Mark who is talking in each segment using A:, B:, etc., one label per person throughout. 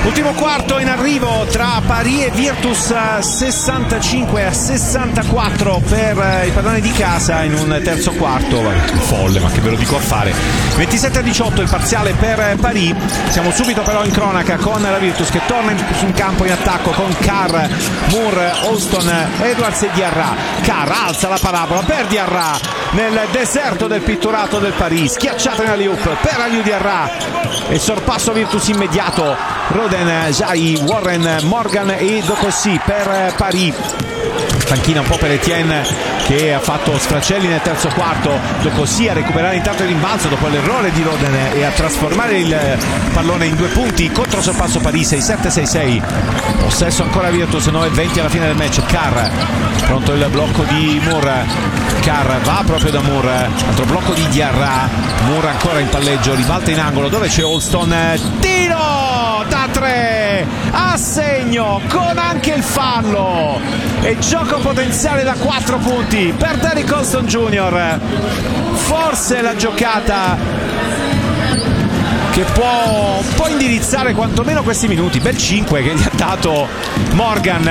A: Ultimo quarto in arrivo tra Paris e Virtus, 65-64 per i padroni di casa in un terzo quarto. Folle, ma che ve lo dico a fare. 27-18 il parziale per Paris. Siamo subito però in cronaca con la Virtus che torna in campo in attacco con Carr, Moore, Alston, Edwards e Diarra. Carr alza la parabola per Diarra nel deserto del pitturato del Paris, schiacciata in alley-oop per Aliou Diarra e sorpasso Virtus immediato. Roden, Jai, Warren, Morgan e Dokossi per Paris. Panchina un po' per Etienne che ha fatto sfracelli nel terzo quarto. Dokossi a recuperare intanto il rimbalzo dopo l'errore di Roden e a trasformare il pallone in 2 punti. Contro sorpasso Paris 6-7-6-6. Possesso ancora Virtus, 9-20 alla fine del match. Carr, pronto il blocco di Moore. Carr va proprio da Moore, altro blocco di Diarra. Moore ancora in palleggio, ribalta in angolo dove c'è Alston. Tiro da 3 a segno con anche il fallo e gioco potenziale da 4 punti per Derrick Alston Jr. Forse la giocata che può un po' indirizzare quantomeno questi minuti. Bel 5 che gli ha dato Morgan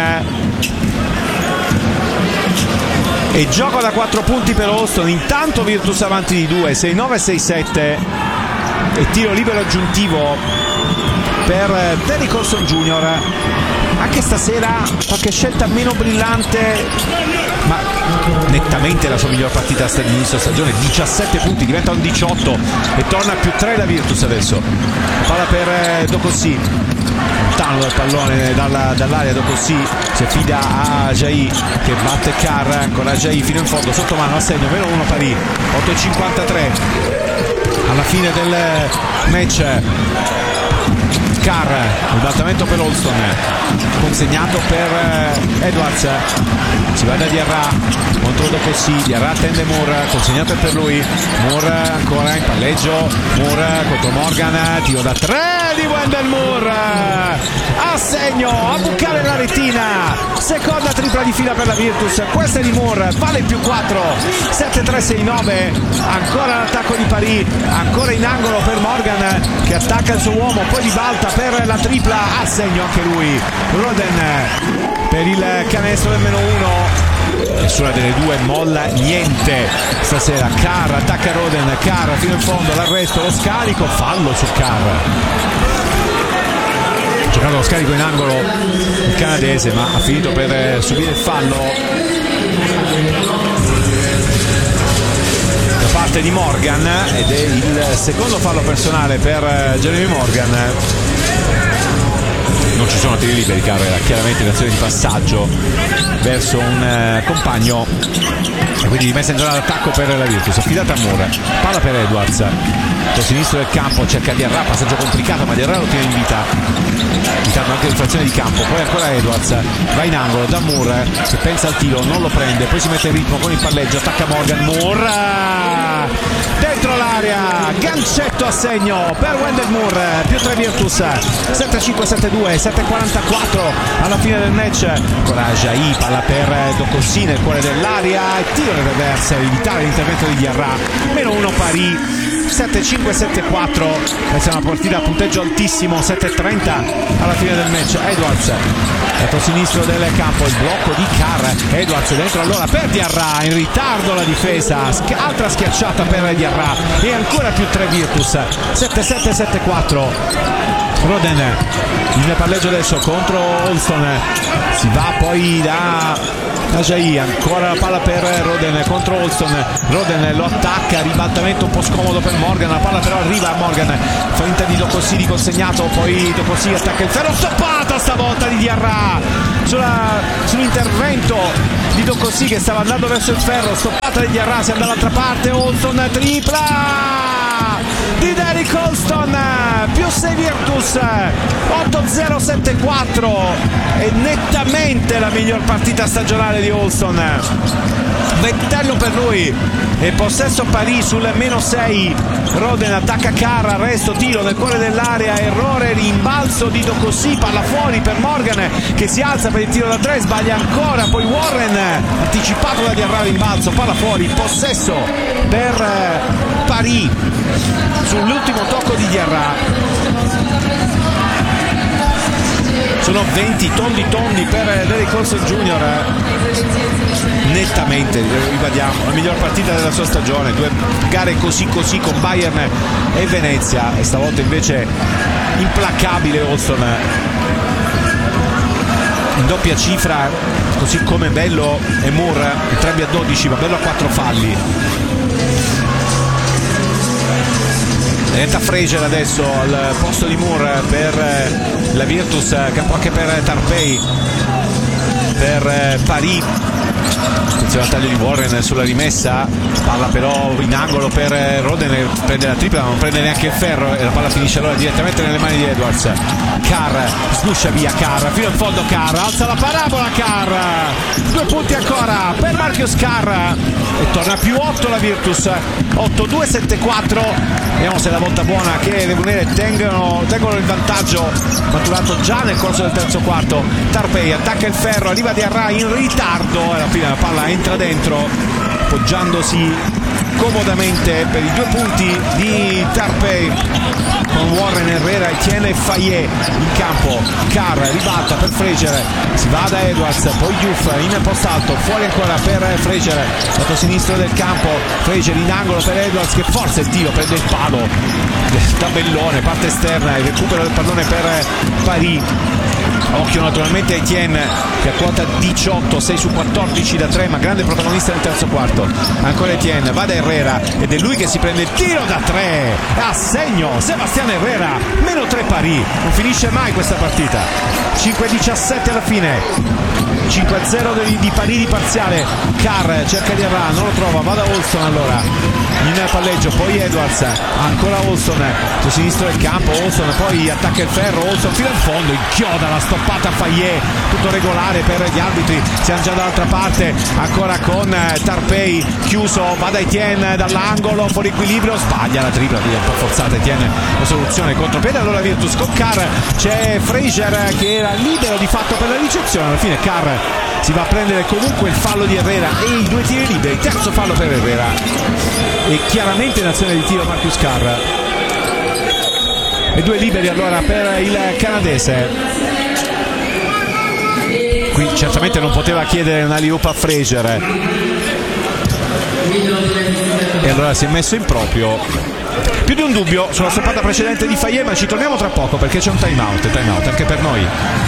A: e gioco da 4 punti per Alston. Intanto Virtus avanti di 2, 6-9-6-7 e tiro libero aggiuntivo per Derrick Alston Jr. Anche stasera qualche scelta meno brillante, ma nettamente la sua miglior partita di inizio stagione. 17 punti, diventa un 18 e torna a più 3 la Virtus adesso. Palla per Dokossi, lontano dal pallone dall'area. Dokossi si affida a Jai che batte Carr, ancora Jai fino in fondo, sotto mano a segno, meno 1 Paris. 8-53 alla fine del match. Carr, il battimento per Alston, consegnato per Edwards, si va da Diarra contro Dokossi. Diarra attende Moore, consegnato per lui. Moore ancora in palleggio, Moore contro Morgan, tiro da 3 di Wendell Moore a segno, a bucare la retina, seconda tripla di fila per la Virtus. Questa è di Moore, vale il più 4, 7-3-6-9. Ancora l'attacco di Paris, ancora in angolo per Morgan che attacca il suo uomo, poi ribalta per la tripla a segno anche lui. Roden per il canestro del meno 1. Nessuna delle due molla niente stasera. Carr attacca Roden, Carr fino in fondo, l'arresto, lo scarico, fallo su Carr. Ha giocato lo scarico in angolo il canadese, ma ha finito per subire il fallo da parte di Morgan ed è il secondo fallo personale per Jeremy Morgan. Non ci sono tiri liberi, Carr era chiaramente in azione di passaggio verso un compagno e quindi rimessa in zona d'attacco per la Virtus, affidata a Moore. Palla per Edwards sul sinistro del campo, cerca Diarra, passaggio complicato ma Diarra lo tiene in vita, evitando anche l'infrazione di campo. Poi ancora Edwards va in angolo da Moore, se pensa al tiro non lo prende, poi si mette in ritmo con il palleggio, attacca Morgan. Moore dentro l'area, gancetto a segno per Wendell Moore, più 3 Virtus, 7-5-7-2, 7-44 alla fine del match. Ancora Jai, palla per Dokossi nel cuore dell'area e tiro nel reverse, evitare l'intervento di Diarra, meno 1 Paris. 7-5-7-4, questa è una partita a punteggio altissimo. 7-30 alla fine del match. Edwards lato sinistro del campo, il blocco di Carr, Edwards dentro allora per Diarra, in ritardo la difesa, altra schiacciata per Diarra e ancora più 3 Virtus. 7-7-7-4. Roden in palleggio adesso contro Alston, si va poi da Jai, ancora la palla per Roden contro Alston. Roden lo attacca, ribaltamento un po' scomodo per Morgan, la palla però arriva a Morgan, finta di Dokossi di consegnato, poi Dokossi attacca il ferro, stoppata stavolta di Diarra sull'intervento di Dokossi che stava andando verso il ferro, stoppata di Diarra, si è dall'altra parte. Alston tripla di Derrick Alston, più 6 Virtus, 8-0-7-4, e nettamente la miglior partita stagionale di Alston. Ventello per lui e possesso Paris sul meno 6. Roden attacca Carr, arresto, tiro nel cuore dell'area, errore, rimbalzo di Dokossi, palla fuori per Morgan che si alza per il tiro da 3, sbaglia ancora, poi Warren anticipato da Diarra, rimbalzo, palla fuori, possesso per Paris sull'ultimo tocco di Diarra. Sono 20 tondi per Derrick Olsen Jr. Nettamente, ribadiamo, la miglior partita della sua stagione, 2 gare così con Bayern e Venezia, e stavolta invece implacabile Olsen in doppia cifra, così come Bello e Moore, entrambi a 12, ma Bello a 4 falli. Entra Fraser adesso al posto di Moore per la Virtus, campo anche per Tarpei, per Paris. Attenzione al taglio di Warren sulla rimessa, palla però in angolo per Roden, prende la tripla ma non prende neanche il ferro e la palla finisce allora direttamente nelle mani di Edwards. Carr sguscia via, Carr fino in fondo, Carr alza la parabola, Carr 2 punti ancora per Marcus Carr e torna più 8 la Virtus, 8-2-7-4. Vediamo se è la volta buona che le Lunere tengono il vantaggio maturato già nel corso del terzo quarto. Tarpei attacca il ferro, arriva Diarra in ritardo e alla fine la palla entra dentro appoggiandosi comodamente per i 2 punti di Tarpei, con Warren, Herrera, Etienne e Fayet in campo. Carr ribatta per Fraser, si va da Edwards, poi Diouf in post alto, fuori ancora per Fraser, lato sinistro del campo, Fraser in angolo per Edwards che forza il tiro, prende il palo del tabellone, parte esterna e recupero del pallone per Paris. Occhio naturalmente a Etienne che a quota 18, 6 su 14 da 3, ma grande protagonista nel terzo quarto. Ancora Etienne, va da Herrera ed è lui che si prende il tiro da 3, a segno Sebastián Herrera, meno 3 Paris, non finisce mai questa partita. 5-17 alla fine, 5-0 di Paris di parziale. Carr cerca di Arra, non lo trova, va da Olson allora in palleggio, poi Edwards, ancora Olson sul sinistro del campo, Olson poi attacca il ferro, Olson fino in fondo, inchioda la stoppata Fayet, tutto regolare per gli arbitri, siamo già dall'altra parte, ancora con Tarpei chiuso, va da Etienne dall'angolo, fuori equilibrio, sbaglia la tripla, un po' forzata Etienne, la soluzione contropiede, allora Virtus con Carr, c'è Fraser che era libero di fatto per la ricezione, alla fine Carr si va a prendere comunque il fallo di Herrera e i 2 tiri liberi, terzo fallo per Herrera e chiaramente in azione di tiro Marcus Carr e 2 liberi allora per il canadese. Qui certamente non poteva chiedere una alley-oop a Fraser e allora si è messo in proprio. Più di un dubbio sulla stoppata precedente di Fayet, ma ci torniamo tra poco perché c'è un time out anche per noi.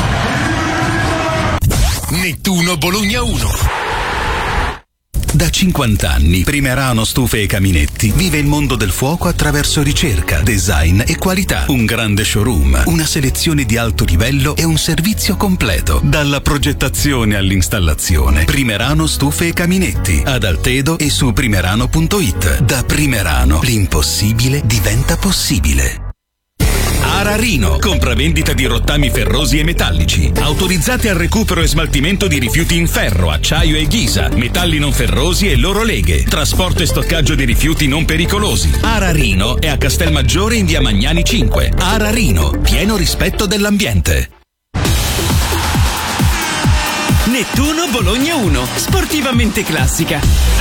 B: Nettuno Bologna 1. Da 50 anni Primerano Stufe e Caminetti vive il mondo del fuoco attraverso ricerca, design e qualità. Un grande showroom, una selezione di alto livello e un servizio completo, dalla progettazione all'installazione. Primerano Stufe e Caminetti, ad Altedo e su primerano.it. Da Primerano l'impossibile diventa possibile. Ararino, compravendita di rottami ferrosi e metallici, autorizzati al recupero e smaltimento di rifiuti in ferro, acciaio e ghisa, metalli non ferrosi e loro leghe, trasporto e stoccaggio di rifiuti non pericolosi. Ararino è a Castelmaggiore in via Magnani 5. Ararino, pieno rispetto dell'ambiente.
C: Nettuno Bologna 1, sportivamente classica.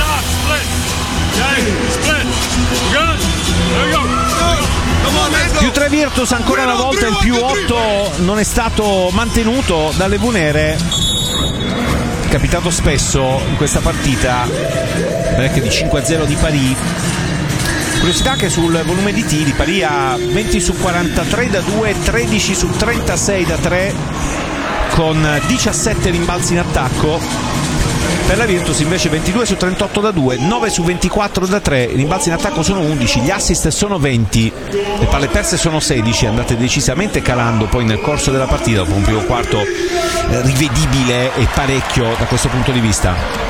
A: Più 3 Virtus, ancora una volta il più 8 non è stato mantenuto dalle Lunere, capitato spesso in questa partita, break di 5-0 di Paris. Curiosità anche sul volume di tiri, Paris ha 20 su 43 da 2, 13 su 36 da 3 con 17 rimbalzi in attacco. Per la Virtus invece 22 su 38 da 2, 9 su 24 da 3, i rimbalzi in attacco sono 11, gli assist sono 20, le palle perse sono 16, andate decisamente calando poi nel corso della partita dopo un primo quarto rivedibile e parecchio da questo punto di vista.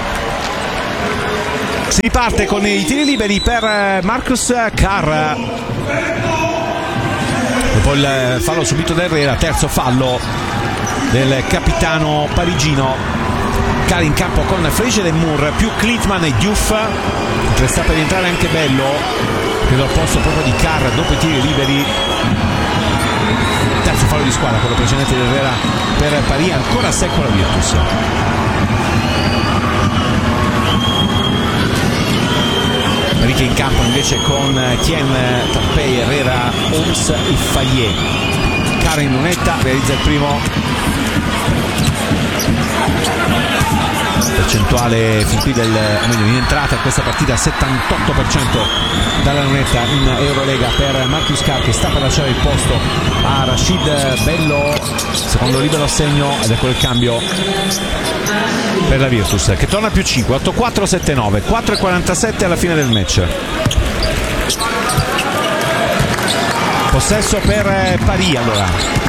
A: Si riparte con i tiri liberi per Marcus Carr, dopo il fallo subito da Herrera, terzo fallo del capitano parigino. Carr in campo con Fraser e Moore, più Klintman e Diouf, sta per entrare anche Bello, credo al posto proprio di Carr dopo i tiri liberi. Terzo fallo di squadra, quello precedente di Herrera per Paris, ancora secco la Virtus. Paris che in campo invece con Etienne, Tarpei, Herrera, Holmes e Fayet. Carr in lunetta, realizza il primo. percentuale fin qui in entrata in questa partita 78% dalla lunetta in Eurolega per Marcus Carr, che sta per lasciare il posto a Rashid Bello, secondo libero assegno, ed ecco il cambio per la Virtus che torna più 5, 8-4, 7-9, 4-47 alla fine del match. Possesso per Paris allora,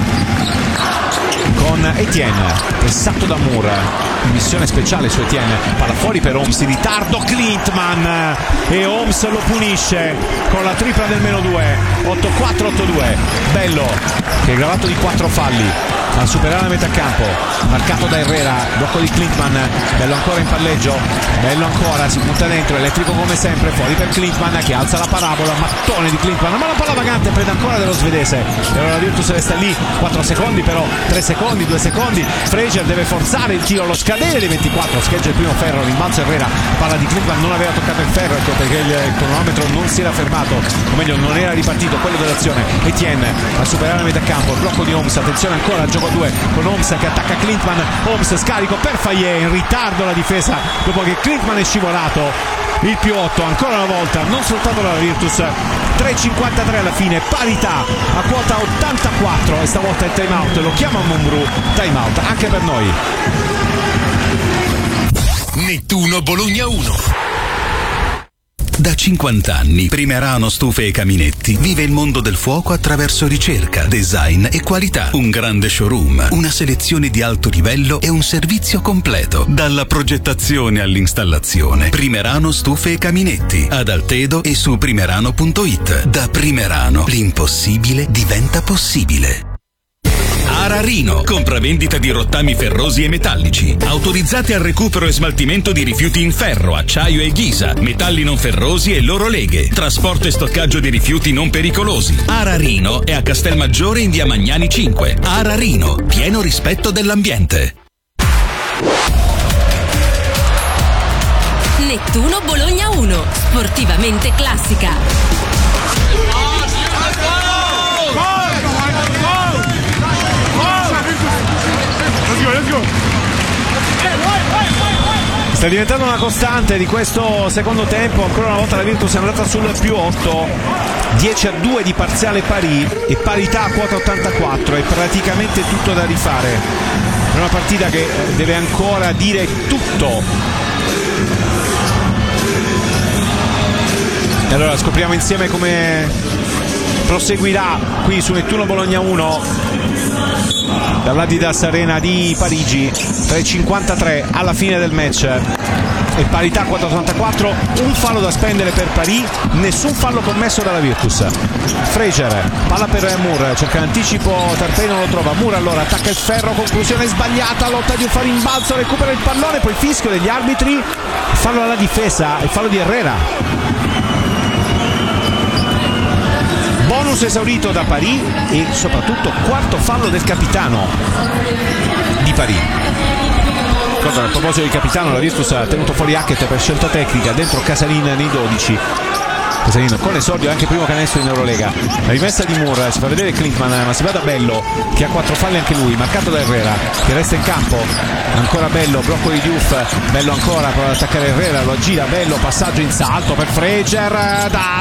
A: con Etienne pressato da Moore, missione speciale su Etienne, palla fuori per Holmes in ritardo, Klintman, e Holmes lo punisce con la tripla del -2, 8-4-8-2. Bello che è gravato di 4 falli a superare la metà campo, marcato da Herrera, blocco di Klintman, Bello ancora in palleggio, Bello ancora, si butta dentro, elettrico come sempre, fuori per Klintman che alza la parabola, mattone di Klintman, ma la palla vagante prende ancora dello svedese, e allora la Virtus resta lì, 4 secondi però, 3 secondi, 2 secondi, Frazier deve forzare il tiro allo scadere dei 24, scheggia il primo ferro, rimbalzo Herrera, palla di Klintman, non aveva toccato il ferro, ecco perché il cronometro non si era fermato, o meglio non era ripartito quello dell'azione. Etienne a superare la metà campo, il blocco di Holmes, attenzione ancora al gioco 2 con Holmes che attacca Klintman, Holmes scarico per Fayet, in ritardo la difesa dopo che Klintman è scivolato, il più 8 ancora una volta, non soltanto la Virtus, 3.53 alla fine, parità a quota 84 e stavolta il time out, lo chiama Monbru, time out anche per noi.
B: Nettuno Bologna 1. Da 50 anni Primerano Stufe e Caminetti vive il mondo del fuoco attraverso ricerca, design e qualità. Un grande showroom, una selezione di alto livello e un servizio completo. Dalla progettazione all'installazione. Primerano Stufe e Caminetti ad Altedo e su primerano.it. Da Primerano l'impossibile diventa possibile. Ararino, compravendita di rottami ferrosi e metallici, autorizzati al recupero e smaltimento di rifiuti in ferro, acciaio e ghisa, metalli non ferrosi e loro leghe, trasporto e stoccaggio di rifiuti non pericolosi. Ararino è a Castelmaggiore in via Magnani 5. Ararino, pieno rispetto dell'ambiente.
D: Nettuno Bologna 1, sportivamente classica.
A: Sta diventando una costante di questo secondo tempo, ancora una volta la Virtus è andata sul più 8, 10-2 di parziale pari e parità a quota 84, è praticamente tutto da rifare, è una partita che deve ancora dire tutto. E allora scopriamo insieme come proseguirà qui su Nettuno Bologna 1 dall'Adidas Arena di Parigi. 3.53 alla fine del match e parità 4.84, un fallo da spendere per Paris, nessun fallo commesso dalla Virtus. Frazier, palla per Moore, cerca l'anticipo, Tarpei non lo trova, Moore allora attacca il ferro, conclusione sbagliata, lotta di un fare rimbalzo, recupera il pallone, poi fischio degli arbitri, fallo alla difesa, il fallo di Herrera. Bonus esaurito da Paris e soprattutto quarto fallo del capitano di Paris. A proposito di capitano, la Virtus ha tenuto fuori Hackett per scelta tecnica dentro Casalin nei 12. Casalin con esordio anche primo canestro in Eurolega. La rimessa di Moore, si fa vedere Klintman, ma si va da Bello che ha 4 falli anche lui, marcato da Herrera che resta in campo, ancora Bello, blocco di Diouf, Bello ancora, prova ad attaccare Herrera, lo aggira, Bello, passaggio in salto per Frazier da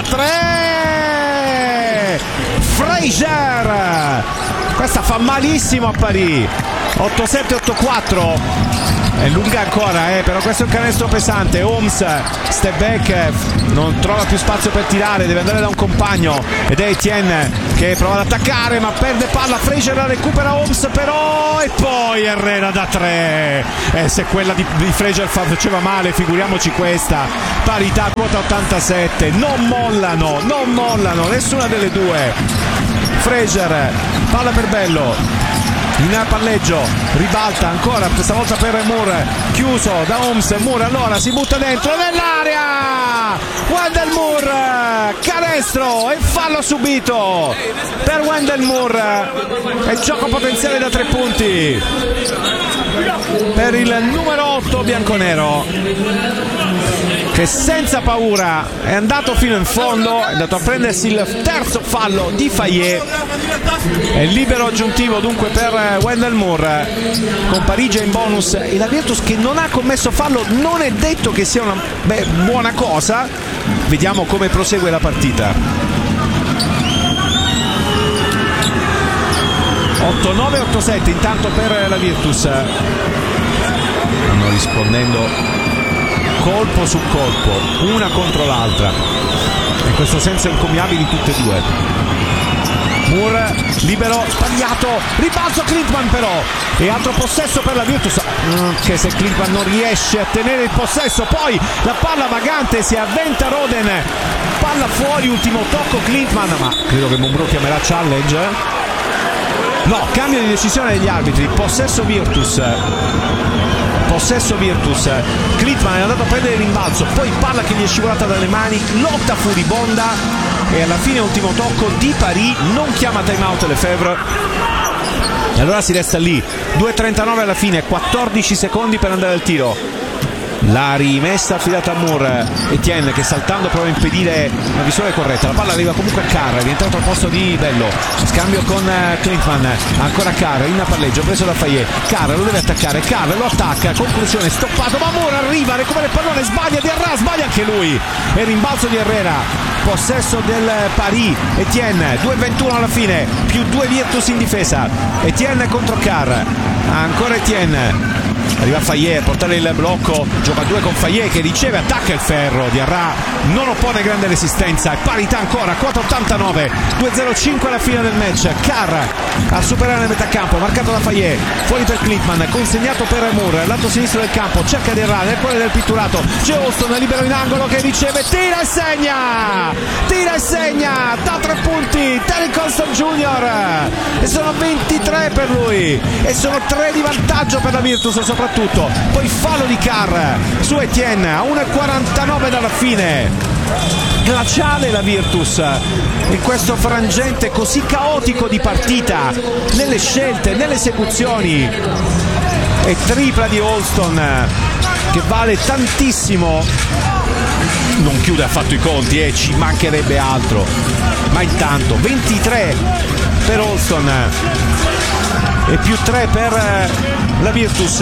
A: 3, Frazier, questa fa malissimo a Paris. 8-7-8-4, è lunga ancora, però questo è un canestro pesante. Holmes, step back, non trova più spazio per tirare, deve andare da un compagno ed è Etienne che prova ad attaccare ma perde palla, Frazier la recupera Holmes però, e poi Herrera da 3, se quella di Frazier faceva male figuriamoci questa. Parità quota 87, non mollano, nessuna delle due. Frazier, palla per Bello in palleggio, ribalta ancora, questa volta per Moore, chiuso da Holmes, Moore allora si butta dentro nell'area, Wendell Moore, canestro e fallo subito per Wendell Moore, e gioco potenziale da 3 punti. per il numero 8 bianconero, che senza paura è andato fino in fondo, è andato a prendersi il terzo fallo di Fayet. È libero aggiuntivo dunque per Wendell Moore, con Parigi in bonus, e la Virtus che non ha commesso fallo non è detto che sia una buona cosa. Vediamo come prosegue la partita. 8-9, 8-7 intanto per la Virtus. Stanno rispondendo colpo su colpo, una contro l'altra, in questo senso encomiabili tutte e due. Moore libero, sbagliato, ribalzo Klintman però, e altro possesso per la Virtus, che se Klintman non riesce a tenere il possesso, poi la palla vagante, si avventa Roden, palla fuori, ultimo tocco Klintman, ma credo che Mumbro chiamerà challenge. No, cambio di decisione degli arbitri, possesso Virtus. Klintman è andato a prendere il rimbalzo, poi palla che gli è scivolata dalle mani, lotta furibonda, e alla fine ultimo tocco di Paris, non chiama timeout Lefebvre, e allora si resta lì. 2.39 alla fine, 14 secondi per andare al tiro. La rimessa affidata a Moore, Etienne che saltando prova a impedire una visuale corretta, la palla arriva comunque a Carr, è rientrato al posto di Bello, scambio con Klintman, ancora Carr in palleggio preso da Fayet, Carr lo deve attaccare, Carr lo attacca, conclusione, stoppato, ma Moore arriva, recupera il pallone, sbaglia Diarra, sbaglia anche lui, e rimbalzo di Herrera, possesso del Paris. Etienne, 2.21 alla fine, più 2 Virtus in difesa, Etienne contro Carr, ancora Etienne, arriva Fayet a portare il blocco, gioca 2 con Fayet che riceve, attacca il ferro, Diarra non oppone grande resistenza, e parità ancora, 4.89, 2.05 alla fine del match. Carr a superare nel metacampo, marcato da Fayet, fuori per Klintman, consegnato per Moore, lato sinistro del campo, cerca Diarra nel cuore del pitturato, c'è Austin libero in angolo che riceve, tira e segna da 3 punti Terry Colston Jr. e sono 23 per lui, e sono 3 di vantaggio per la Virtus soprattutto. Poi fallo di Carr su Etienne a 1.49 dalla fine. Glaciale la Virtus in questo frangente così caotico di partita, nelle scelte, nelle esecuzioni, e tripla di Alston che vale tantissimo. Non chiude affatto i conti, ci mancherebbe altro, ma intanto 23 per Alston e più 3 per la Virtus,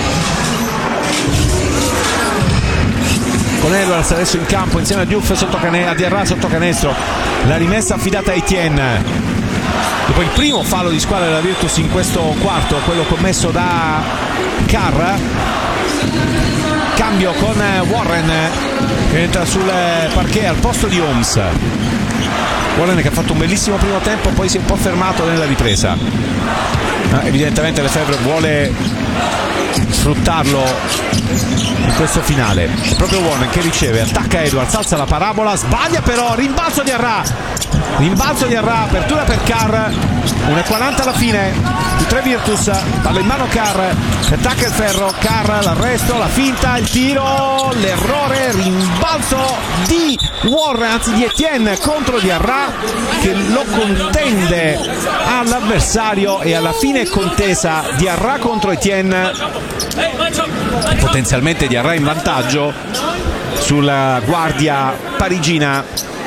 A: con Edwards adesso in campo insieme a Diouf a Diarra sotto canestro, la rimessa affidata a Etienne dopo il primo fallo di squadra della Virtus in questo quarto, quello commesso da Carr. Cambio con Warren che entra sul parquet al posto di Holmes. Warren che ha fatto un bellissimo primo tempo, poi si è un po' fermato nella ripresa. Evidentemente Lefebvre vuole sfruttarlo in questo finale. È proprio Warren che riceve, attacca Edwards, alza la parabola, sbaglia però, rimbalzo di Arra, apertura per Carr, 1.40 alla fine, più 3 Virtus, palla in mano Carr, attacca il ferro, Carr, l'arresto, la finta, il tiro, l'errore, rimbalzo di Warren, anzi di Etienne contro Diarra che lo contende all'avversario, e alla fine contesa Diarra contro Etienne, potenzialmente Diarra in vantaggio sulla guardia parigina.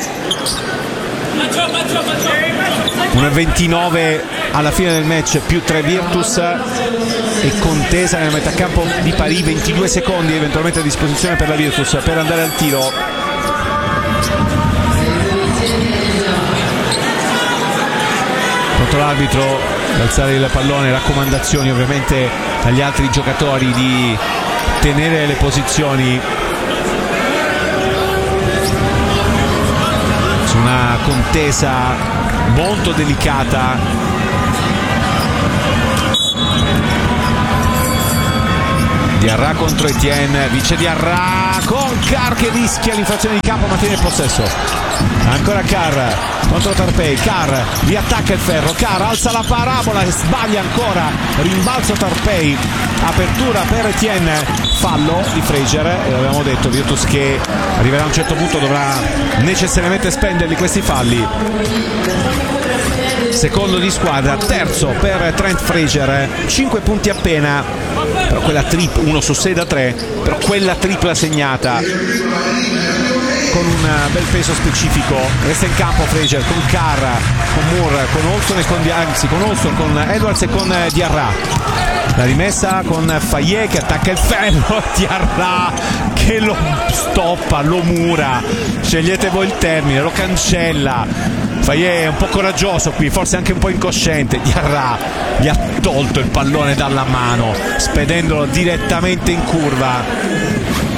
A: 1.29 alla fine del match, più 3 Virtus, e contesa nel metacampo di Paris, 22 secondi eventualmente a disposizione per la Virtus per andare al tiro. Contro l'arbitro alzare il pallone, raccomandazioni ovviamente agli altri giocatori di tenere le posizioni. Su una contesa molto delicata. Diarra contro Etienne, vince Diarra con Carr che rischia l'infrazione di campo ma tiene il possesso. Ancora Carr contro Tarpei, Carr riattacca il ferro, Carr alza la parabola e sbaglia ancora, rimbalzo Tarpei, apertura per Etienne, fallo di Fraser, e l'avevamo detto, Virtus che arriverà a un certo punto dovrà necessariamente spenderli questi falli. secondo di squadra, terzo per Trent Frazier, 5 punti appena, però quella uno su 6 da 3, però quella tripla segnata con un bel peso specifico. Resta in campo Frazier con Carr, con Moore, con Olson e con Edwards e con Diarra. La rimessa con Fayet che attacca il ferro, Diarra che lo stoppa, lo mura, scegliete voi il termine, lo cancella. Fayet è un po' coraggioso qui, forse anche un po' incosciente. Diarra gli ha tolto il pallone dalla mano, spedendolo direttamente in curva.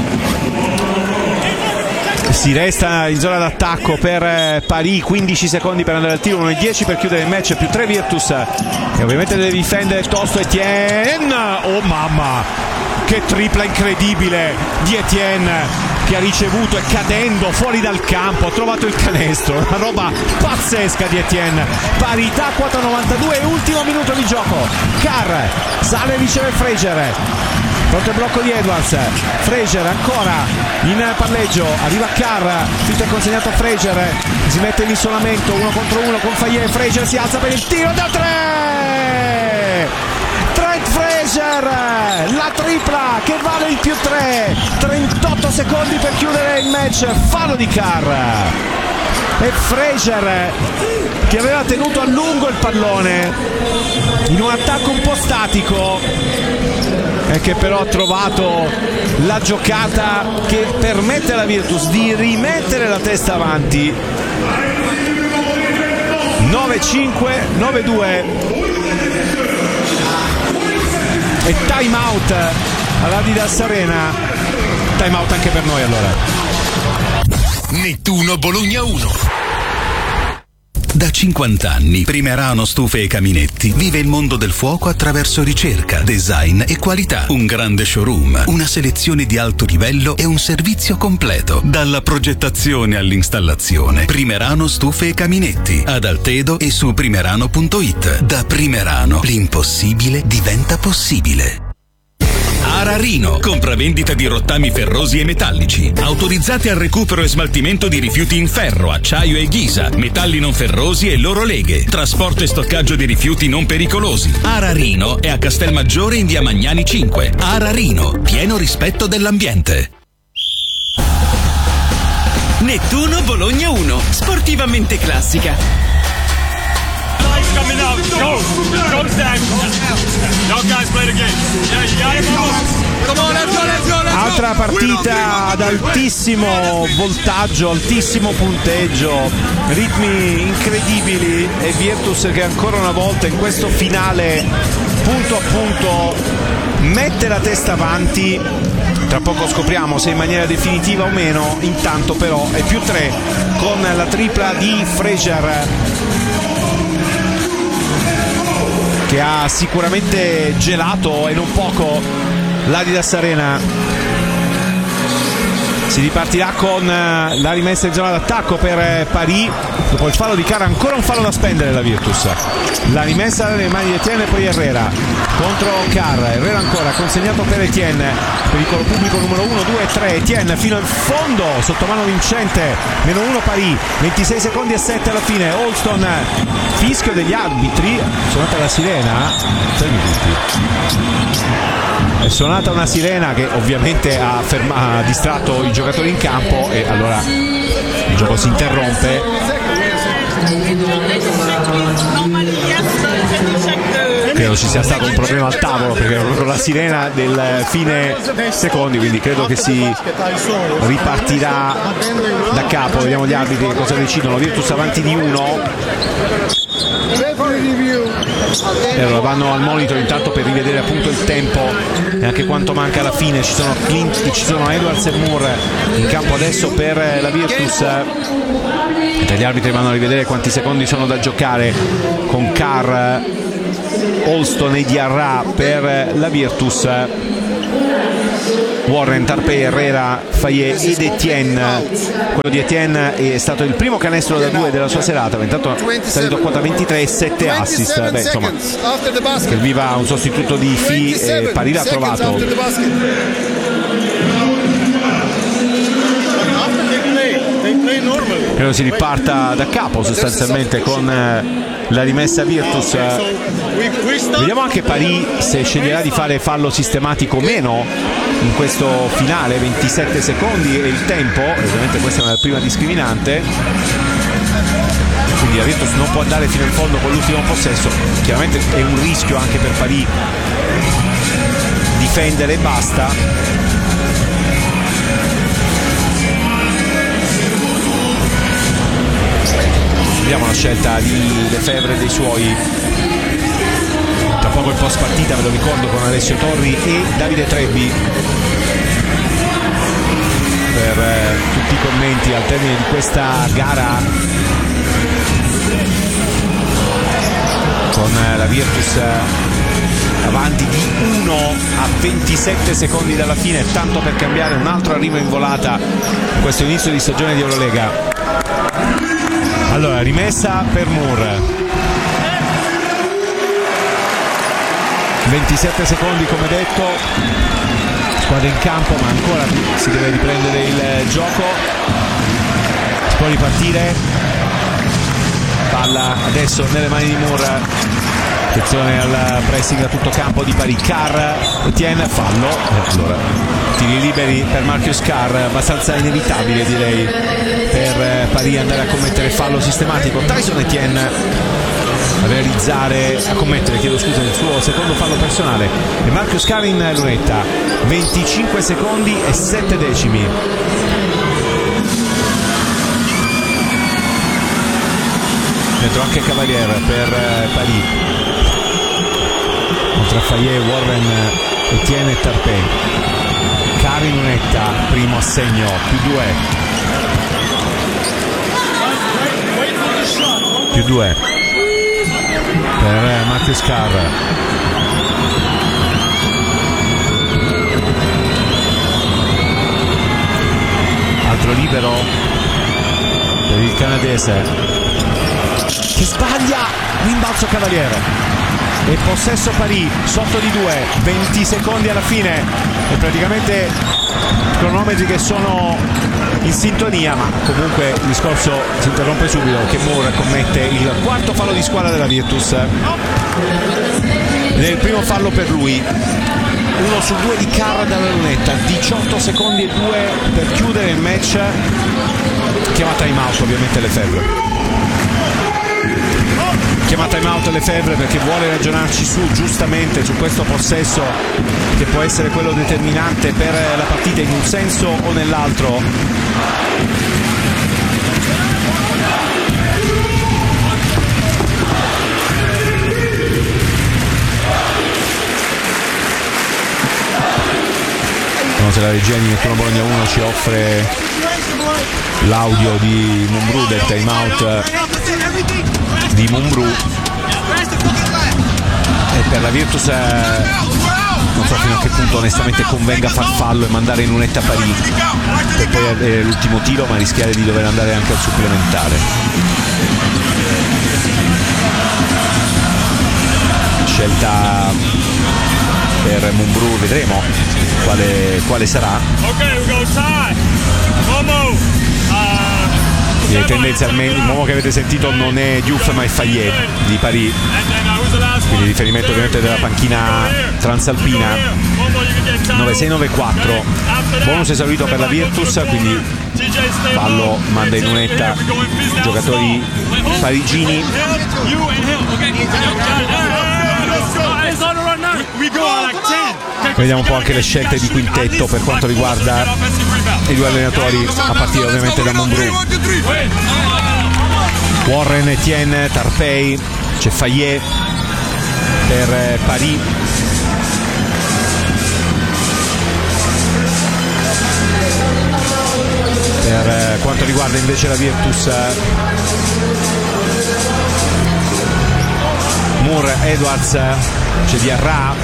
A: Si resta in zona d'attacco per Paris, 15 secondi per andare al tiro, 1:10 per chiudere il match, più 3 Virtus, e ovviamente deve difendere tosto Etienne. Oh mamma, che tripla incredibile di Etienne, che ha ricevuto e cadendo fuori dal campo ha trovato il canestro, una roba pazzesca di Etienne. Parità 4:92, ultimo minuto di gioco. Carr sale e riceve Frazier, pronto il blocco di Edwards. Frazier ancora in palleggio, arriva Carr, tutto è consegnato a Frazier, si mette in isolamento 1 contro 1 con Fayet. Frazier si alza per il tiro da 3, Trent Frazier, la tripla che vale il più 3, 38 secondi per chiudere il match, fallo di Carr. E Frazier, che aveva tenuto a lungo il pallone in un attacco un po' statico, e che però ha trovato la giocata che permette alla Virtus di rimettere la testa avanti. 9-5, 9-2 e time out all'Adidas Arena. Time out anche per noi allora.
B: Nettuno Bologna 1. Da 50 anni Primerano Stufe e Caminetti vive il mondo del fuoco attraverso ricerca, design e qualità. Un grande showroom, una selezione di alto livello e un servizio completo. Dalla progettazione all'installazione. Primerano Stufe e Caminetti, ad Altedo e su primerano.it. Da Primerano l'impossibile diventa possibile. Ararino, compravendita di rottami ferrosi e metallici, autorizzati al recupero e smaltimento di rifiuti in ferro, acciaio e ghisa, metalli non ferrosi e loro leghe, trasporto e stoccaggio di rifiuti non pericolosi. Ararino è a Castelmaggiore in via Magnani 5. Ararino, pieno rispetto dell'ambiente.
C: Nettuno Bologna 1, sportivamente classica.
E: Coming out, go down. Y'all guys play the game. Yeah, you got it, come on, let's go.
A: Altra partita ad altissimo voltaggio, altissimo punteggio, ritmi incredibili, e Virtus che ancora una volta in questo finale punto a punto mette la testa avanti. Tra poco scopriamo se in maniera definitiva o meno, intanto però è più 3 con la tripla di Frazier, che ha sicuramente gelato e non poco l'Adidas Arena. Si ripartirà con la rimessa in zona d'attacco per Paris, dopo il fallo di Carr, ancora un fallo da spendere la Virtus. La rimessa nelle mani di Etienne e poi Herrera contro Carr. Herrera ancora consegnato per Etienne, pericolo pubblico numero 1, 2 e 3. Etienne fino in fondo, sotto mano vincente, -1 Paris, 26 secondi e 7 alla fine. Olston, fischio degli arbitri, suonata la sirena, è suonata una sirena che ovviamente ha distratto i giocatori in campo, e allora il gioco si interrompe. Credo ci sia stato un problema al tavolo, perché era proprio la sirena del fine secondi, quindi credo che si ripartirà da capo. Vediamo gli arbitri che cosa decidono. Virtus avanti di 1. E allora vanno al monitor intanto per rivedere appunto il tempo e anche quanto manca alla fine. Ci sono Clint, ci sono Edwards e Moore in campo adesso per la Virtus, e gli arbitri vanno a rivedere quanti secondi sono da giocare, con Carr, Olston e Diarra per la Virtus, Warren, Tarpey, Herrera, Fayet ed Etienne. Quello di Etienne è stato il primo canestro da 2 della sua serata, intanto è salito a quota 23 e 7 assist. Beh, insomma, serviva un sostituto di Fi e Paris l'ha trovato. Credo si riparta da capo sostanzialmente con la rimessa Virtus. Vediamo anche Paris se sceglierà di fare fallo sistematico o meno in questo finale. 27 secondi e il tempo, ovviamente questa è una prima discriminante, quindi la Virtus non può andare fino in fondo con l'ultimo possesso. Chiaramente è un rischio anche per Paris difendere e basta. Vediamo la scelta di Lefebvre e dei suoi. Tra poco il post partita, ve lo ricordo, con Alessio Torri e Davide Trebbi per tutti i commenti al termine di questa gara, con la Virtus avanti di 1 a 27 secondi dalla fine, tanto per cambiare. Un altro arrivo in volata in questo inizio di stagione di Eurolega. Allora, rimessa per Moore, 27 secondi come detto, squadra in campo ma ancora si deve riprendere il gioco, si può ripartire, palla adesso nelle mani di Moore, attenzione al pressing a tutto campo di Paris. Carr, Etienne, fallo. Allora, tiri liberi per Marcus Carr, abbastanza inevitabile direi per Paris andare a commettere fallo sistematico. Tyson Etienne a commettere il suo secondo fallo personale, e Marcus Carr in lunetta. 25 secondi e 7 decimi. Dentro anche Cavalier per Paris, tra Fayet, Warren, Etienne e Tarpey. Carr in lunetta, primo assegno, più 2 per Marcus Carr. Altro libero per il canadese che sbaglia, rimbalzo Cavaliere e possesso Paris sotto di 2, 20 secondi alla fine e praticamente cronometri che sono in sintonia, ma comunque il discorso si interrompe subito che Moore commette il quarto fallo di squadra della Virtus ed è il primo fallo per lui. 1 su 2 di Carr dalla lunetta, 18 secondi e 2 per chiudere il match. Chiama time out ovviamente Lefebvre. Chiama time out Lefebvre perché vuole ragionarci giustamente su questo possesso che può essere quello determinante per la partita in un senso o nell'altro. Se la regia di Nettuno Bologna 1 ci offre l'audio di Mumbrú, del time out di Mumbrú, e per la Virtus non so fino a che punto onestamente convenga far fallo e mandare in lunetta Paris per poi avere l'ultimo tiro ma rischiare di dover andare anche al supplementare. Scelta per Mumbrú, vedremo quale sarà. Tendenzialmente il uomo che avete sentito non è Diouf ma è Fayet di Paris, quindi riferimento ovviamente della panchina transalpina. 9-6-9-4, bonus esaurito per la Virtus, quindi fallo manda in lunetta i giocatori parigini. Vediamo un po' anche le scelte di quintetto per quanto riguarda i due allenatori, a partire ovviamente da Mumbrú. Warren, Etienne, Tarpey, c'è Fayet per Paris. Per quanto riguarda invece la Virtus, Moore, Edwards, c'è Diarra,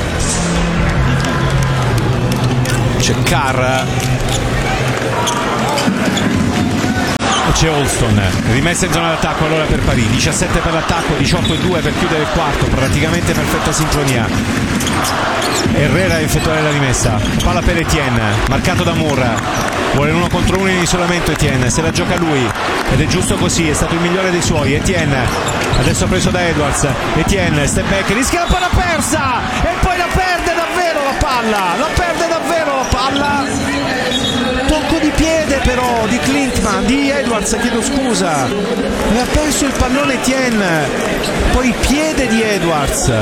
A: c'è Carr, E c'è Holston, rimessa in zona d'attacco allora per Paris, 17 per l'attacco, 18-2 per chiudere il quarto, praticamente perfetta sincronia. Herrera a effettuare la rimessa, palla per Etienne, marcato da Moore, vuole l'uno contro uno in isolamento Etienne, se la gioca lui ed è giusto così, è stato il migliore dei suoi. Etienne adesso preso da Edwards, Etienne step back, rischia la palla persa e poi la perde davvero la palla, tocco di piede però di Klintman, di Edwards, chiedo scusa, aveva perso il pallone Etienne, poi il piede di Edwards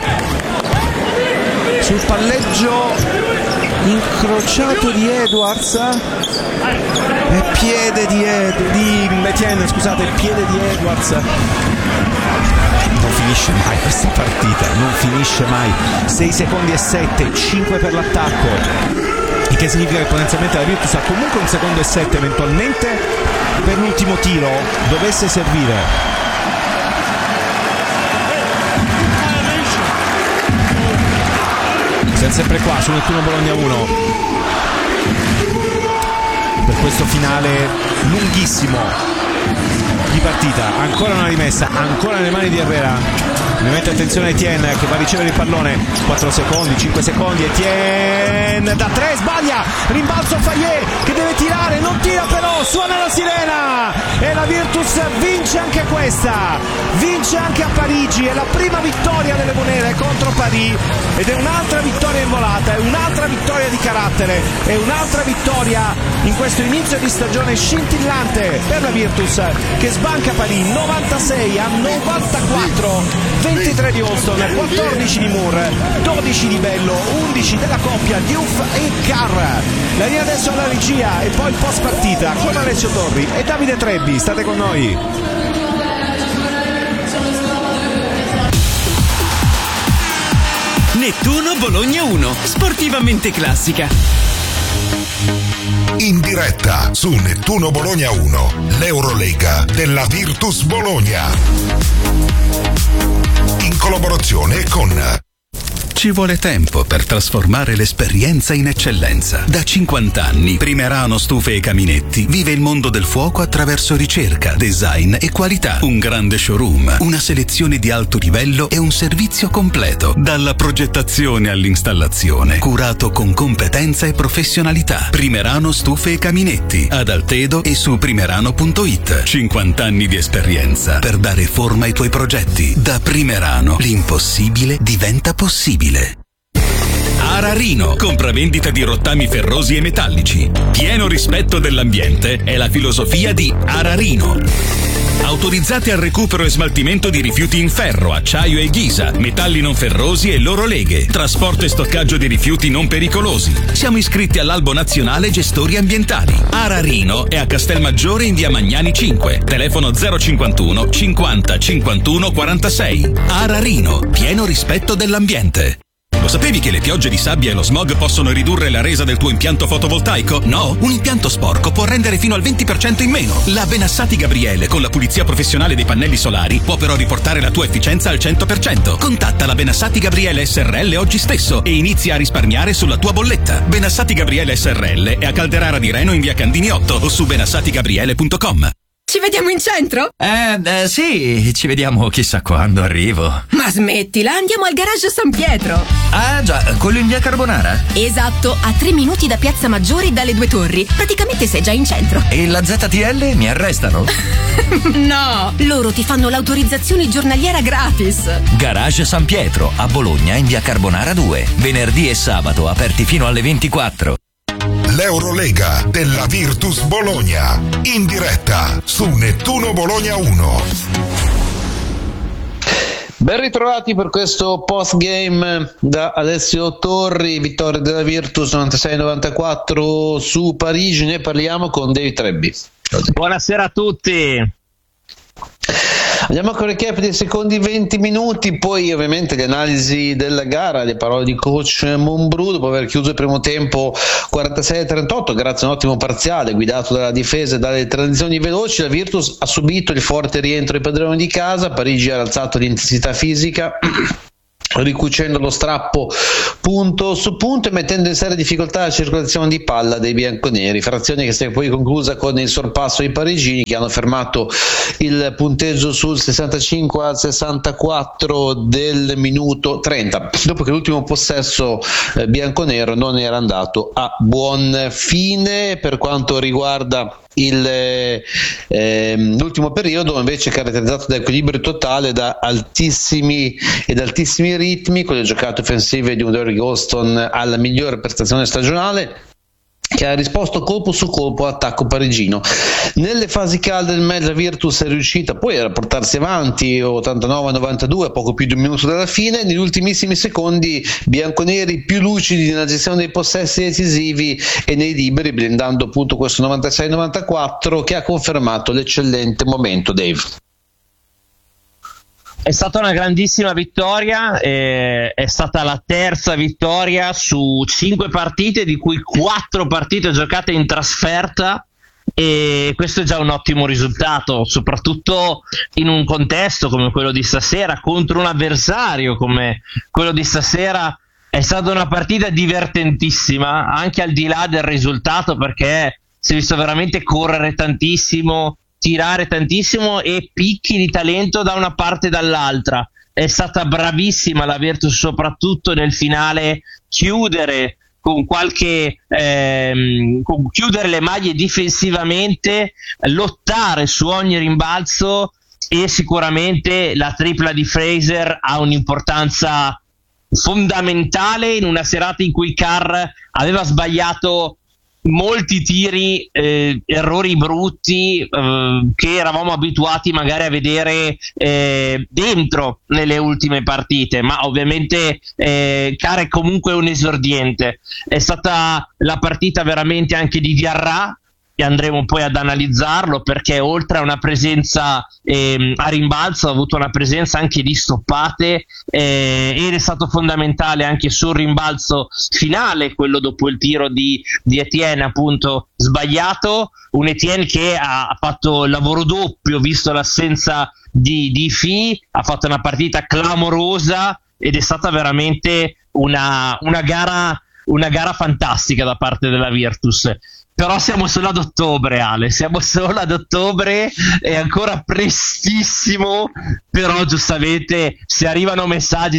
A: sul palleggio incrociato di Edwards e piede di Etienne, scusate, il piede di Edwards. Non finisce mai questa partita, non finisce mai. 6 secondi e 7, 5 per l'attacco, il che significa che potenzialmente la Virtus ha comunque 1 secondo e 7 eventualmente per l'ultimo tiro dovesse servire. Siamo sempre qua su Nettuno Bologna 1 per questo finale lunghissimo di partita. Ancora una rimessa, ancora nelle mani di Herrera. Ovviamente attenzione a Etienne che va a ricevere il pallone. 4 secondi, 5 secondi, Etienne da 3 sbaglia, rimbalzo Fayet che deve tirare, non tira però, suona la sirena e la Virtus vince anche questa, vince anche a Parigi, è la prima vittoria delle Monere contro Paris ed è un'altra vittoria in volata, è un'altra vittoria di carattere, è un'altra vittoria in questo inizio di stagione scintillante per la Virtus che sbanca Paris 96 a 94, 23 di Holston, 14 di Moore, 12 di Bello, 11 della coppia Diouf e Carr. La linea adesso alla regia e poi il post partita con Alessio Torri e Davide Trebbi, state con noi.
C: Nettuno Bologna 1, sportivamente classica.
F: In diretta su Nettuno Bologna 1, l'Eurolega della Virtus Bologna. In collaborazione con...
B: Ci vuole tempo per trasformare l'esperienza in eccellenza. Da 50 anni, Primerano Stufe e Caminetti vive il mondo del fuoco attraverso ricerca, design e qualità. Un grande showroom, una selezione di alto livello e un servizio completo. Dalla progettazione all'installazione, curato con competenza e professionalità. Primerano Stufe e Caminetti, ad Altedo e su primerano.it. 50 anni di esperienza per dare forma ai tuoi progetti. Da Primerano, l'impossibile diventa possibile. Ararino, compravendita di rottami ferrosi e metallici. Pieno rispetto dell'ambiente è la filosofia di Ararino. Autorizzati al recupero e smaltimento di rifiuti in ferro, acciaio e ghisa, metalli non ferrosi e loro leghe, trasporto e stoccaggio di rifiuti non pericolosi. Siamo iscritti all'Albo Nazionale Gestori Ambientali. Ararino è a Castelmaggiore in via Magnani 5, telefono 051 50 51 46. Ararino, pieno rispetto dell'ambiente. Lo sapevi che le piogge di sabbia e lo smog possono ridurre la resa del tuo impianto fotovoltaico? No? Un impianto sporco può rendere fino al 20% in meno. La Benassati Gabriele, con la pulizia professionale dei pannelli solari, può però riportare la tua efficienza al 100%. Contatta la Benassati Gabriele SRL oggi stesso e inizia a risparmiare sulla tua bolletta. Benassati Gabriele SRL è a Calderara di Reno in via Candini 8 o su benassatigabriele.com.
D: Ci vediamo in centro?
G: Sì, ci vediamo chissà quando arrivo.
D: Ma smettila, andiamo al garage San Pietro.
G: Ah già, quello in via Carbonara?
D: Esatto, a 3 minuti da Piazza Maggiore dalle Due Torri. Praticamente sei già in centro.
G: E la ZTL mi arrestano?
D: No, loro ti fanno l'autorizzazione giornaliera gratis.
G: Garage San Pietro, a Bologna in via Carbonara 2. Venerdì e sabato aperti fino alle 24.
F: L'Eurolega della Virtus Bologna, in diretta su Nettuno Bologna 1.
H: Ben ritrovati per questo post game da Alessio Torri, vittoria della Virtus 96-94 su Parigi. Ne parliamo con David Trebbi.
I: Buonasera a tutti.
H: Andiamo con il recap dei secondi 20 minuti, poi ovviamente le analisi della gara, le parole di coach Monbrù dopo aver chiuso il primo tempo 46-38 grazie a un ottimo parziale guidato dalla difesa e dalle transizioni veloci. La Virtus ha subito il forte rientro dei padroni di casa, Parigi ha alzato l'intensità fisica ricucendo lo strappo punto su punto e mettendo in seria difficoltà la circolazione di palla dei bianconeri, frazione che si è poi conclusa con il sorpasso ai parigini, che hanno fermato il punteggio sul 65-64 del minuto 30, dopo che l'ultimo possesso bianconero non era andato a buon fine. Per quanto riguarda l'ultimo periodo, invece, caratterizzato da equilibrio totale, da altissimi ritmi, con le giocate offensive di un Derrick Alston alla migliore prestazione stagionale, che ha risposto colpo su colpo all'attacco parigino. Nelle fasi calde del match la Virtus è riuscita poi a portarsi avanti 89-92, a poco più di un minuto dalla fine. Negli ultimissimi secondi bianconeri più lucidi nella gestione dei possessi decisivi e nei liberi, blindando appunto questo 96-94 che ha confermato l'eccellente momento. Dave.
I: È stata una grandissima vittoria, è stata la terza vittoria su 5 partite, di cui 4 partite giocate in trasferta, e questo è già un ottimo risultato, soprattutto in un contesto come quello di stasera, contro un avversario come quello di stasera. È stata una partita divertentissima, anche al di là del risultato, perché si è visto veramente correre tantissimo, tirare tantissimo e picchi di talento da una parte e dall'altra. È stata bravissima la Virtus, soprattutto nel finale, chiudere chiudere le maglie difensivamente, lottare su ogni rimbalzo, e sicuramente la tripla di Fraser ha un'importanza fondamentale in una serata in cui Carr aveva sbagliato molti tiri, errori brutti che eravamo abituati magari a vedere dentro nelle ultime partite, ma ovviamente Carr è comunque un esordiente. È stata la partita veramente anche di Diarra, e andremo poi ad analizzarlo, perché oltre a una presenza a rimbalzo ha avuto una presenza anche di stoppate, ed è stato fondamentale anche sul rimbalzo finale, quello dopo il tiro di Etienne appunto sbagliato, un Etienne che ha fatto il lavoro doppio visto l'assenza di Fee, ha fatto una partita clamorosa ed è stata veramente una gara fantastica da parte della Virtus. Però siamo solo ad ottobre, Ale, siamo solo ad ottobre, è ancora prestissimo, però giustamente se arrivano messaggi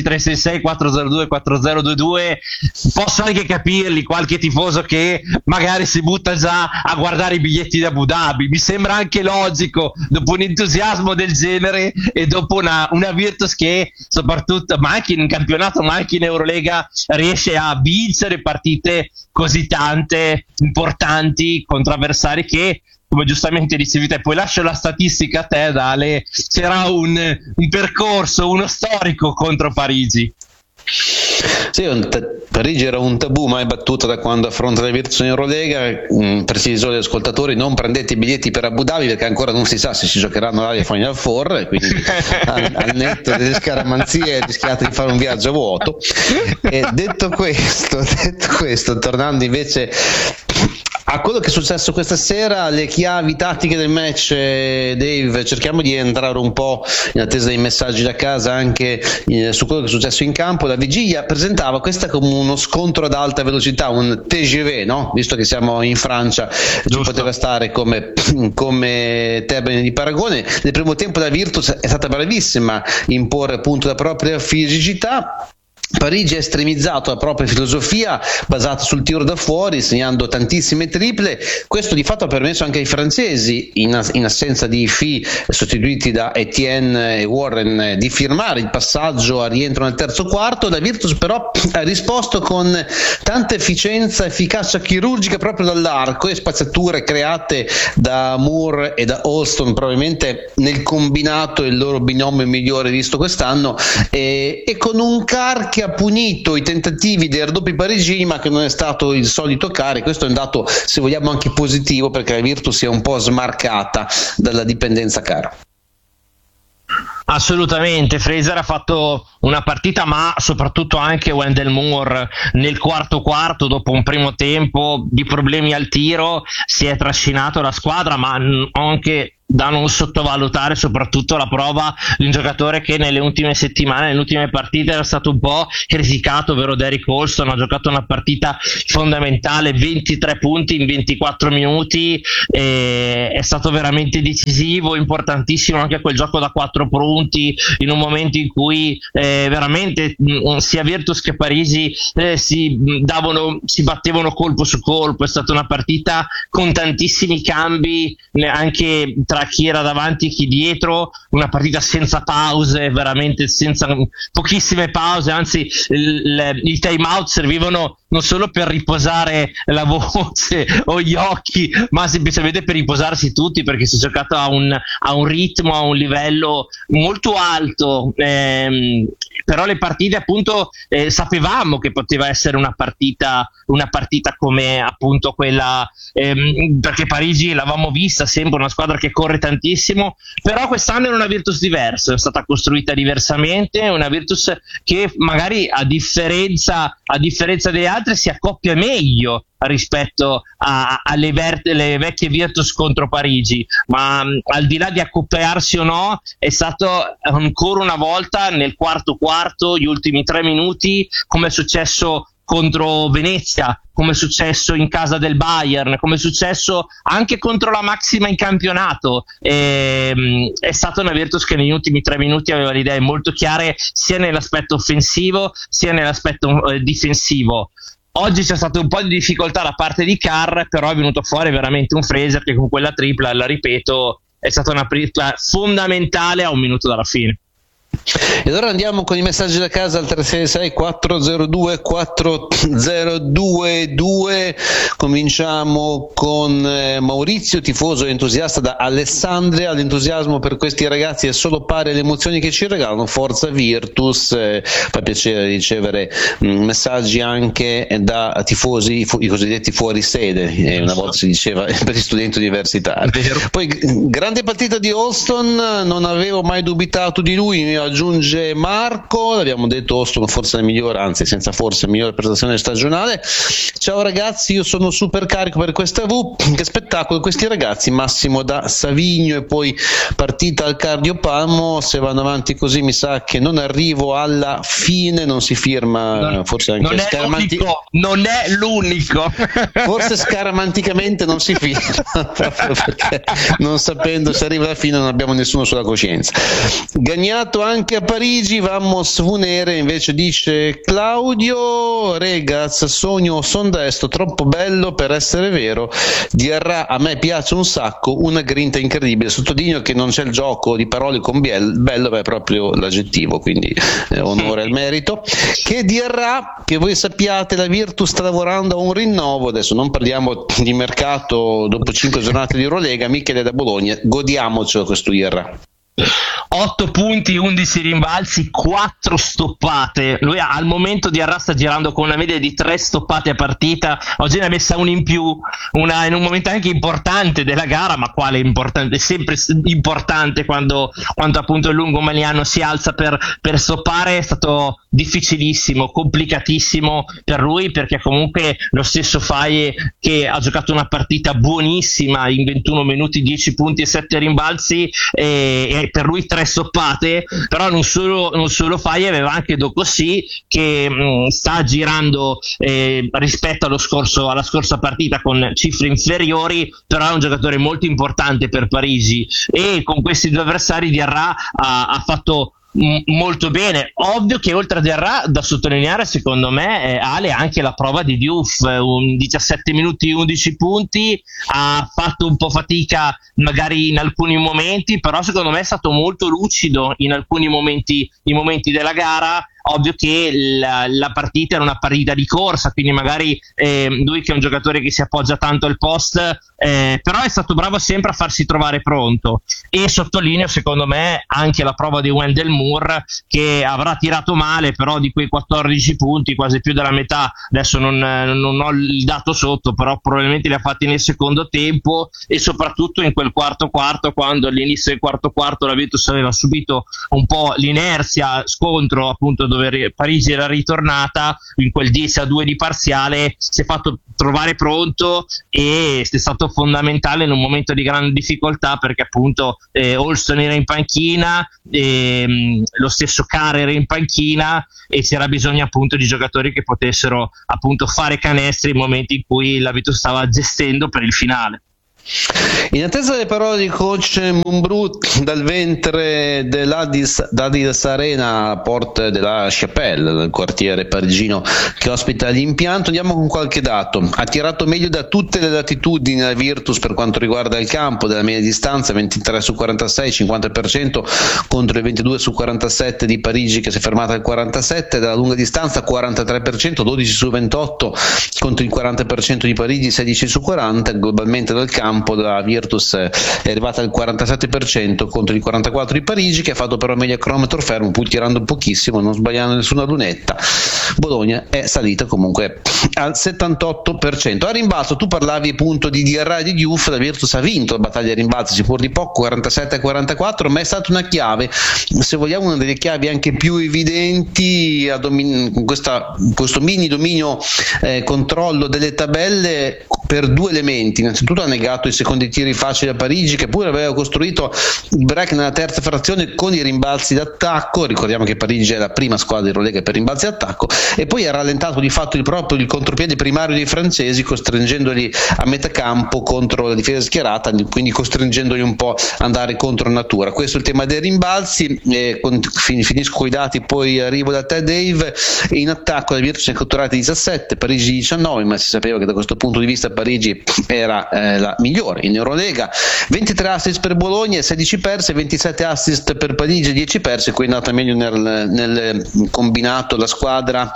I: 366-402-4022 posso anche capirli, qualche tifoso che magari si butta già a guardare i biglietti da Abu Dhabi, mi sembra anche logico dopo un entusiasmo del genere e dopo una Virtus che soprattutto, ma anche in campionato ma anche in Eurolega, riesce a vincere partite così tante, importanti, contro avversari che, come giustamente dicevi te, poi lascio la statistica a te, Dale, c'era un percorso, uno storico contro Parigi.
H: Sì, Parigi era un tabù mai battuto da quando affronta la Virtus in Eurolega. Preciso agli ascoltatori: non prendete i biglietti per Abu Dhabi, perché ancora non si sa se si giocheranno l'Aria Final Four, e quindi al netto delle scaramanzie rischiate di fare un viaggio a vuoto. E detto questo, tornando invece a quello che è successo questa sera, le chiavi tattiche del match, Dave, cerchiamo di entrare un po', in attesa dei messaggi da casa, anche su quello che è successo in campo. La vigilia presentava questa come uno scontro ad alta velocità, un TGV, no? Visto che siamo in Francia, ci poteva stare come termine di paragone. Nel primo tempo la Virtus è stata bravissima a imporre appunto la propria fisicità. Parigi ha estremizzato la propria filosofia basata sul tiro da fuori, segnando tantissime triple. Questo di fatto ha permesso anche ai francesi, in assenza di Fee, sostituiti da Etienne e Warren, di firmare il passaggio a rientro nel terzo quarto. La Virtus però ha risposto con tanta efficienza, efficacia chirurgica proprio dall'arco, e spaziature create da Moore e da Alston, probabilmente nel combinato il loro binomio migliore visto quest'anno, e con un Carr che ha punito i tentativi dei raddoppi parigini, ma che non è stato il solito Carr. Questo è un dato, se vogliamo, anche positivo, perché la Virtus si è un po' smarcata dalla dipendenza Carr.
I: Assolutamente, Fraser ha fatto una partita, ma soprattutto anche Wendell Moore nel quarto dopo un primo tempo di problemi al tiro si è trascinato la squadra, ma anche da non sottovalutare, soprattutto la prova di un giocatore che nelle ultime settimane, nelle ultime partite era stato un po' criticato, ovvero Derrick Olson. Ha giocato una partita fondamentale, 23 punti in 24 minuti, è stato veramente decisivo, importantissimo anche quel gioco da 4 punti in un momento in cui veramente sia Virtus che Parigi si battevano colpo su colpo. È stata una partita con tantissimi cambi anche tra chi era davanti e chi dietro, una partita senza pause, veramente senza pochissime pause, anzi i time out servivano non solo per riposare la voce o gli occhi, ma semplicemente per riposarsi tutti, perché si è giocato a un ritmo, a un livello molto alto, però le partite appunto sapevamo che poteva essere una partita come appunto quella, perché Parigi l'avevamo vista sempre una squadra che corre tantissimo, però quest'anno era una Virtus diversa, è stata costruita diversamente, una Virtus che magari a differenza delle altre si accoppia meglio rispetto alle vecchie Virtus contro Parigi, ma al di là di accoppiarsi o no, è stato ancora una volta nel quarto, gli ultimi 3 minuti, come è successo contro Venezia, come è successo in casa del Bayern, come è successo anche contro la Maxima in campionato. È stata una Virtus che negli ultimi 3 minuti aveva le idee molto chiare sia nell'aspetto offensivo sia nell'aspetto difensivo. Oggi c'è stata un po' di difficoltà da parte di Carr, però è venuto fuori veramente un Fraser che con quella tripla, la ripeto, è stata una tripla fondamentale a 1 minuto dalla fine.
H: E allora andiamo con i messaggi da casa al 366 402 4022. Cominciamo con Maurizio, tifoso e entusiasta da Alessandria. L'entusiasmo per questi ragazzi è solo pari alle emozioni che ci regalano. Forza Virtus. Fa piacere ricevere messaggi anche da tifosi, i cosiddetti fuori sede, una volta si diceva per gli studenti universitari. Poi grande partita di Auston, non avevo mai dubitato di lui, aggiunge Marco. L'abbiamo detto, Auston forse la migliore, anzi senza forse migliore prestazione stagionale. Ciao ragazzi, io sono super carico per questa che spettacolo questi ragazzi. Massimo da Savigno. E poi partita al Cardiopalmo, se vanno avanti così mi sa che non arrivo alla fine, non si firma, forse anche
I: non è l'unico
H: forse scaramanticamente non si firma proprio perché non sapendo se arriva alla fine non abbiamo nessuno sulla coscienza. Gagnato anche a Parigi, vamos vunere, invece dice Claudio. Regaz, sogno son desto, troppo bello per essere vero. Diarra a me piace un sacco, una grinta incredibile. Sottolineo che non c'è il gioco di parole con bello, ma è proprio l'aggettivo, quindi onore al merito. Che Diarra, che voi sappiate, la Virtus sta lavorando a un rinnovo. Adesso non parliamo di mercato dopo 5 giornate di Eurolega. Michele da Bologna, godiamocelo questo Diarra.
I: 8 punti, 11 rimbalzi, 4 stoppate. Lui al momento di Arra sta girando con una media di 3 stoppate a partita. Oggi ne ha messa una in più, una in un momento anche importante della gara, ma quale importante? Sempre importante quando appunto il lungo Maliano si alza per stoppare. È stato difficilissimo, complicatissimo per lui, perché comunque lo stesso Faye, che ha giocato una partita buonissima in 21 minuti, 10 punti e 7 rimbalzi, e per lui 3 stoppate. Però non solo Faye, aveva anche Docossi che sta girando rispetto alla scorsa partita con cifre inferiori, però è un giocatore molto importante per Parigi, e con questi 2 avversari Diarra ha fatto molto bene. Ovvio che oltre a Diarra, da sottolineare secondo me Ale anche la prova di Diouf, 17 minuti 11 punti, ha fatto un po' fatica magari in alcuni momenti, però secondo me è stato molto lucido in alcuni momenti della gara. Ovvio che la partita era una partita di corsa, quindi magari lui, che è un giocatore che si appoggia tanto al post, però è stato bravo sempre a farsi trovare pronto. E sottolineo secondo me anche la prova di Wendell Moore, che avrà tirato male, però di quei 14 punti quasi più della metà, adesso non ho il dato sotto, però probabilmente li ha fatti nel secondo tempo, e soprattutto in quel quarto, quando all'inizio del quarto la Virtus aveva subito un po' l'inerzia, scontro appunto dove Parigi era ritornata in quel 10-2 di parziale, si è fatto trovare pronto e è stato fondamentale in un momento di grande difficoltà, perché appunto Olson era in panchina, lo stesso Carr era in panchina e c'era bisogno appunto di giocatori che potessero appunto fare canestri in momenti in cui la Virtus stava gestendo per il finale.
H: In attesa delle parole di coach Mumbrú dal ventre dell'Adidas Arena a Porte de la Chapelle, del quartiere parigino che ospita l'impianto, andiamo con qualche dato. Ha tirato meglio da tutte le latitudini la Virtus per quanto riguarda il campo, della media distanza 23 su 46, 50% contro il 22 su 47 di Parigi che si è fermata al 47, dalla lunga distanza 43%, 12 su 28 contro il 40% di Parigi, 16 su 40, globalmente dal campo la Virtus è arrivata al 47% contro il 44% di Parigi, che ha fatto però meglio a cronometro fermo, pur tirando pochissimo, non sbagliando nessuna lunetta. Bologna è salita comunque al 78%. A rimbalzo tu parlavi appunto di Diarra e di Diouf, la Virtus ha vinto la battaglia a rimbalzo, si può di poco, 47-44, ma è stata una chiave, se vogliamo una delle chiavi anche più evidenti con questo mini dominio controllo delle tabelle, per due elementi. Innanzitutto ha negato i secondi tiri facili a Parigi, che pure aveva costruito il break nella terza frazione con i rimbalzi d'attacco. Ricordiamo che Parigi è la prima squadra di Eurolega per rimbalzi d'attacco, e poi ha rallentato di fatto il contropiede primario dei francesi, costringendoli a metà campo contro la difesa schierata, quindi costringendoli un po' ad andare contro natura. Questo è il tema dei rimbalzi. Finisco con i dati, poi arrivo da te Dave. In attacco la Virtus ne ha catturati 17, Parigi 19, ma si sapeva che da questo punto di vista Parigi era la migliore in Eurolega. 23 assist per Bologna, 16 perse, 27 assist per Parigi, 10 perse. Qui è andata meglio nel combinato la squadra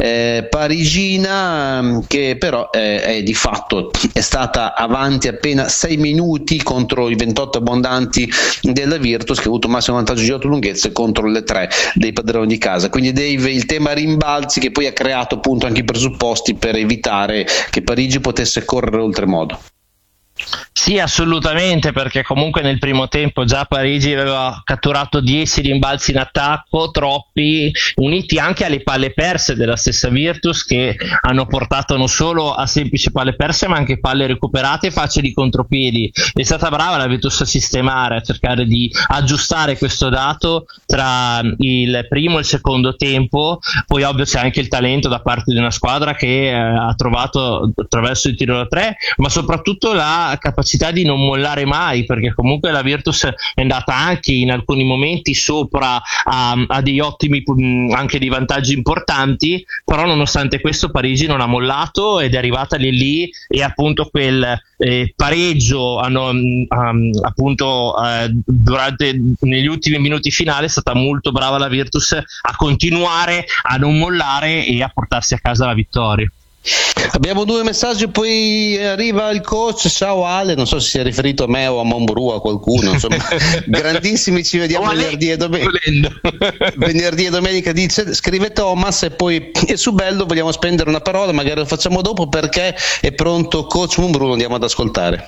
H: parigina, che però è di fatto è stata avanti appena 6 minuti contro i 28 abbondanti della Virtus, che ha avuto massimo vantaggio di 8 lunghezze contro le 3 dei padroni di casa. Quindi Dave, il tema rimbalzi, che poi ha creato appunto anche i presupposti per evitare che Parigi potesse correre oltremodo.
I: Sì, assolutamente, perché comunque nel primo tempo già Parigi aveva catturato 10 rimbalzi in attacco, troppi, uniti anche alle palle perse della stessa Virtus, che hanno portato non solo a semplici palle perse ma anche palle recuperate e facili contropiedi. È stata brava la Virtus a sistemare, a cercare di aggiustare questo dato tra il primo e il secondo tempo. Poi ovvio c'è anche il talento da parte di una squadra che ha trovato attraverso il tiro da 3, ma soprattutto la capacità di non mollare mai, perché comunque la Virtus è andata anche in alcuni momenti sopra a degli ottimi anche di vantaggi importanti, però nonostante questo Parigi non ha mollato ed è arrivata lì e appunto quel pareggio negli ultimi minuti finali è stata molto brava la Virtus a continuare a non mollare e a portarsi a casa la vittoria.
H: Abbiamo 2 messaggi, poi arriva il coach. Ciao Ale, non so se si è riferito a me o a Mumbrú, a qualcuno, insomma. Grandissimi, ci vediamo venerdì e domenica, dice, scrive Thomas. E poi su Bello vogliamo spendere una parola, magari lo facciamo dopo perché è pronto coach Mumbrú, lo andiamo ad ascoltare.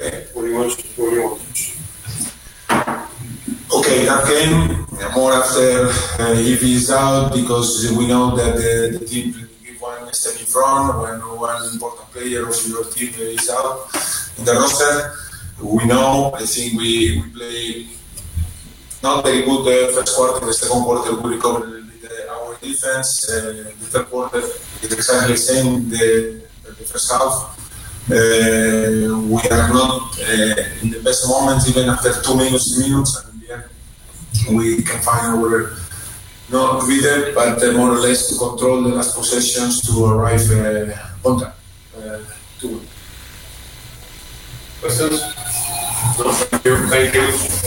J: Okay, that game more after if he's out, because we know that the team one step in front when one important player of your team is out in the roster. We know, I think we play not very good first quarter. The second quarter we recovered with our defense. The third quarter is exactly the same the first half. We are not in the best moments even after 2 minutes, and in the end we can find our not rhythm, but more or less to control the last possessions to arrive on time. Questions? No, thank you.